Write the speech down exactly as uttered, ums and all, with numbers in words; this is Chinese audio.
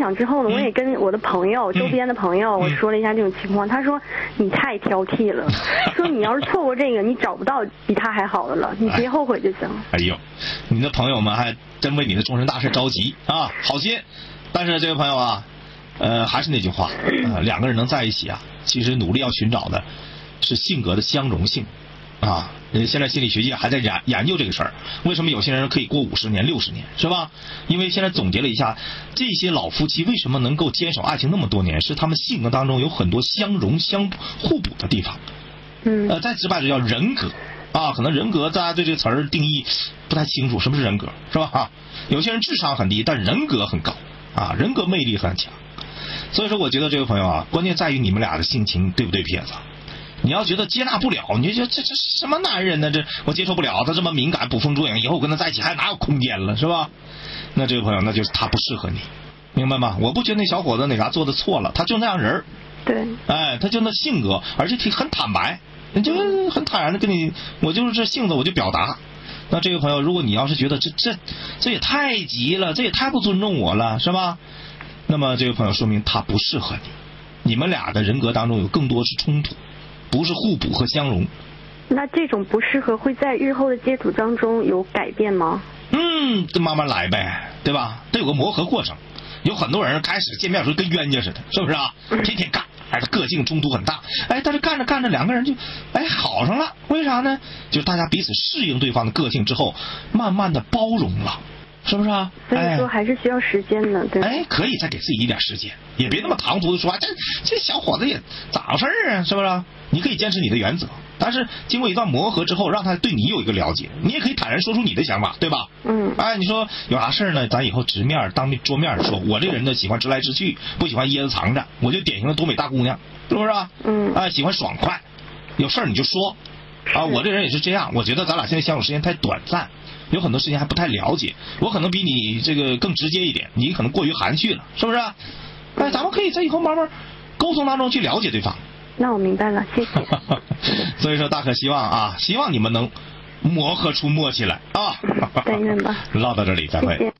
享之后呢，我也跟我的朋友、周边的朋友，我说了一下这种情况。他说你太挑剔了，说你要是错过这个，你找不到比他还好的了，你别后悔就行。 哎呦，你的朋友们还真为你的终身大事着急啊，好些。但是这位朋友啊，呃，还是那句话，呃，两个人能在一起啊，其实努力要寻找的是性格的相容性啊。现在心理学界还在研研究这个事儿，为什么有些人可以过五十年、六十年，是吧？因为现在总结了一下，这些老夫妻为什么能够坚守爱情那么多年，是他们性格当中有很多相容、相互补的地方。 嗯， 呃，再直白的叫人格啊，可能人格大家对这个词儿定义不太清楚，什么是人格，是吧？啊，有些人智商很低，但人格很高啊，人格魅力很强。所以说，我觉得这位朋友啊，关键在于你们俩的性情对不对撇子。你要觉得接纳不了，你就觉得这这什么男人呢？这我接受不了，他这么敏感、捕风捉影，以后我跟他在一起还哪有空间了，是吧？那这位朋友，那就是他不适合你，明白吗？我不觉得那小伙子哪啥做的错了，他就那样人儿。 对， 哎，他就那性格，而且挺很坦白，你就很坦然的跟你，我就是这性子，我就表达。那这位朋友，如果你要是觉得这这这也太急了，这也太不尊重我了，是吧？那么这位朋友说明他不适合你，你们俩的人格当中有更多是冲突。不是互补和相容。 那这种不适合会在日后的接触当中有改变吗？ 嗯，就慢慢来呗，对吧？得有个磨合过程。有很多人开始见面的时候跟冤家似的，是不是啊？天天干，哎，他个性冲突很大，哎，但是干着干着两个人就哎好上了，为啥呢？就是大家彼此适应对方的个性之后，慢慢的包容了。是不是啊？ 所以说还是需要时间的，对。 哎，可以再给自己一点时间，也别那么唐突的说，这这小伙子也咋回事啊？是不是？你可以坚持你的原则，但是经过一段磨合之后，让他对你有一个了解，你也可以坦然说出你的想法，对吧？ 嗯。 哎，你说有啥事呢？咱以后直面当面桌面说，我这个人呢喜欢直来直去，不喜欢掖着藏着，我就典型的东北大姑娘，是不是啊？ 嗯。 哎，喜欢爽快，有事儿你就说。啊，我这人也是这样，我觉得咱俩现在相处时间太短暂。有很多事情还不太了解，我可能比你这个更直接一点，你可能过于含蓄了，是不是？哎，咱们可以在以后慢慢沟通当中去了解对方。 那我明白了，谢谢。 所以说，大可希望啊，希望你们能磨合出默契来啊。 但愿吧。 唠到这里，再会。 谢谢。